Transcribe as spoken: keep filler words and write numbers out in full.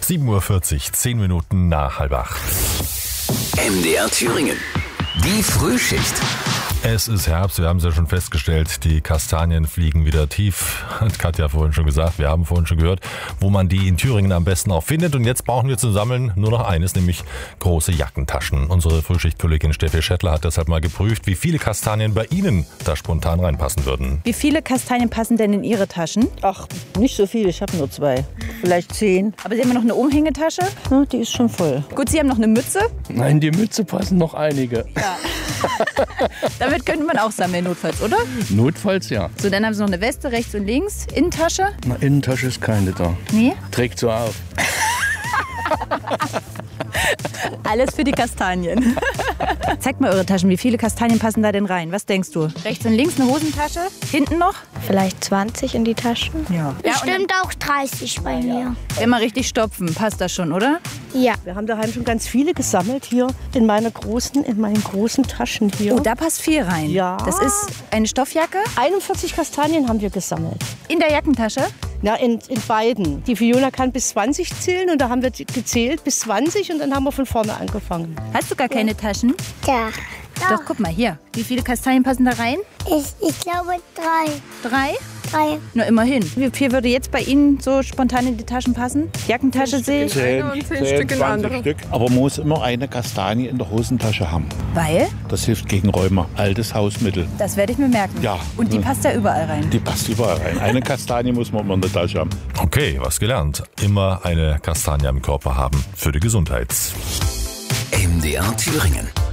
sieben Uhr vierzig, zehn Minuten nach halb acht. M D R Thüringen. Die Frühschicht. Es ist Herbst, wir haben es ja schon festgestellt, die Kastanien fliegen wieder tief. Hat Katja vorhin schon gesagt, wir haben vorhin schon gehört, wo man die in Thüringen am besten auch findet. Und jetzt brauchen wir zum Sammeln nur noch eines, nämlich große Jackentaschen. Unsere Frühschichtkollegin Steffi Schettler hat deshalb mal geprüft, wie viele Kastanien bei Ihnen da spontan reinpassen würden. Wie viele Kastanien passen denn in Ihre Taschen? Ach, nicht so viel, ich habe nur zwei. Vielleicht zehn. Aber Sie haben noch eine Umhängetasche? Ja, die ist schon voll. Gut, Sie haben noch eine Mütze? Nein, die Mütze passen noch einige. Ja. Damit könnte man auch sammeln, notfalls, oder? Notfalls ja. So, dann haben Sie noch eine Weste rechts und links. Innentasche? Na, Innentasche ist keine da. Nee? Trägt so auf. Alles für die Kastanien. Zeigt mal eure Taschen. Wie viele Kastanien passen da denn rein? Was denkst du? Rechts und links eine Hosentasche? Hinten noch? Vielleicht zwanzig in die Taschen. Ja. Bestimmt auch dreißig bei mir. Immer richtig stopfen. Passt das schon, oder? Ja. Wir haben daheim schon ganz viele gesammelt hier in meiner großen, in meinen großen Taschen hier. Oh, da passt viel rein. Ja. Das ist eine Stoffjacke? einundvierzig Kastanien haben wir gesammelt. In der Jackentasche? Na, in, in beiden. Die Fiona kann bis zwanzig zählen und da haben wir gezählt bis zwanzig und dann haben wir von vorne angefangen. Hast du gar keine Taschen? Ja. Doch, guck mal hier. Wie viele Kastanien passen da rein? Ich, ich glaube drei. Drei? Drei. Na, immerhin. Wie viel würde jetzt bei Ihnen so spontan in die Taschen passen? Jackentasche sehe ich. zehn, zehn, zwanzig Stück. Aber man muss immer eine Kastanie in der Hosentasche haben. Weil? Das hilft gegen Rheuma. Altes Hausmittel. Das werde ich mir merken. Ja. Und die passt ja überall rein. Die passt überall rein. Eine Kastanie muss man immer in der Tasche haben. Okay, was gelernt. Immer eine Kastanie im Körper haben für die Gesundheit. M D R Thüringen.